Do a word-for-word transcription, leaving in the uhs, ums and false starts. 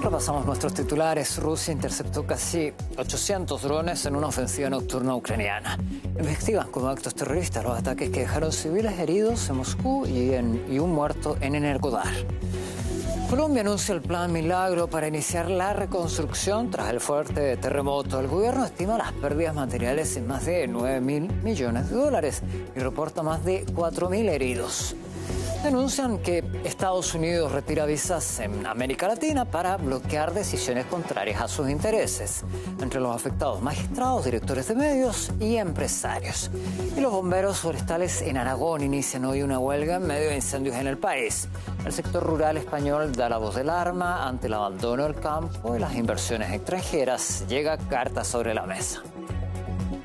Repasamos nuestros titulares. Rusia interceptó casi ochocientos drones en una ofensiva nocturna ucraniana. Investigan como actos terroristas los ataques que dejaron civiles heridos en Moscú y, en, y un muerto en Energodar. Colombia anuncia el plan Milagro para iniciar la reconstrucción tras el fuerte terremoto. El gobierno estima las pérdidas materiales en más de nueve mil millones de dólares y reporta más de cuatro mil heridos. Denuncian que Estados Unidos retira visas en América Latina para bloquear decisiones contrarias a sus intereses. Entre los afectados, magistrados, directores de medios y empresarios. Y los bomberos forestales en Aragón inician hoy una huelga en medio de incendios en el país. El sector rural español da la voz de alarma ante el abandono del campo y las inversiones extranjeras. Llega carta sobre la mesa.